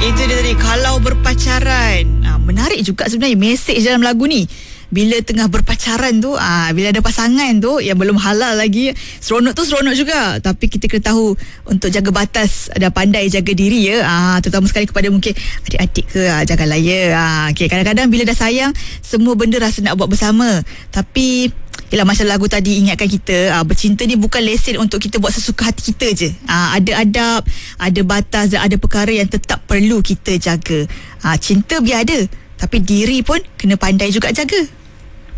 Itu dia tadi, kalau berpacaran. Menarik juga sebenarnya mesej dalam lagu ni. Bila tengah berpacaran tu, bila ada pasangan tu yang belum halal lagi, seronok tu seronok juga. Tapi kita kena tahu untuk jaga batas dan pandai jaga diri ya. Terutama sekali kepada mungkin adik-adik ke, janganlah ya. Okay, kadang-kadang bila dah sayang, semua benda rasa nak buat bersama. Tapi yelah, macam lagu tadi ingatkan kita, bercinta ni bukan lesen untuk kita buat sesuka hati kita je. Ada adab, ada batas dan ada perkara yang tetap perlu kita jaga. Cinta biar ada, tapi diri pun kena pandai juga jaga.